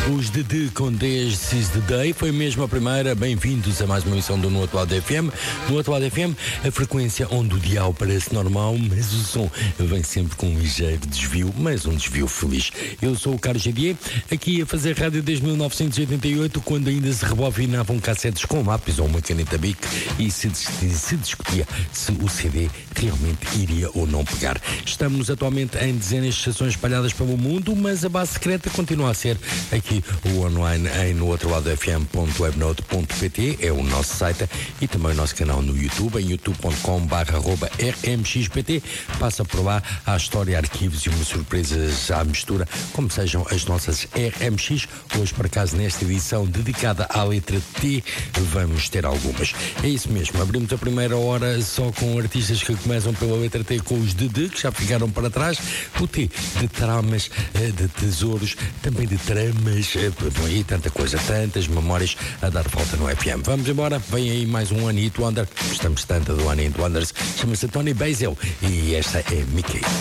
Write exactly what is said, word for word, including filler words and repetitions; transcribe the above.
Os de D com This is the Day foi mesmo a primeira. Bem-vindos a mais uma emissão do No Atual F M. No Atual F M, a frequência onde o dial parece normal, mas o som vem sempre com um ligeiro desvio, mas um desvio feliz. Eu sou o Carlos Xavier, aqui a fazer rádio desde mil novecentos e oitenta e oito, quando ainda se rebobinavam cassetes com lápis ou uma caneta Bic e se, se discutia se o C D realmente iria ou não pegar. Estamos atualmente em dezenas de estações espalhadas pelo mundo, mas a base secreta continua a ser aqui o online em no outro lado f m ponto webnote ponto p t, é o nosso site, e também o nosso canal no YouTube, em youtube ponto com barra r m x p t. Passa por lá, há história, arquivos e umas surpresas à mistura, como sejam as nossas R M X. Hoje, por acaso, nesta edição dedicada à letra T, vamos ter algumas. É isso mesmo, abrimos a primeira hora só com artistas que começam pela letra T, com os de D, que já ficaram para trás. O T de tramas, de tesouros, também de tramas e tanta coisa, tantas memórias a dar volta no F M. Vamos embora, vem aí mais um One Hit Wonder. Estamos tanta do One Hit Wonders, chama-se Tony Basil e esta é Mickey.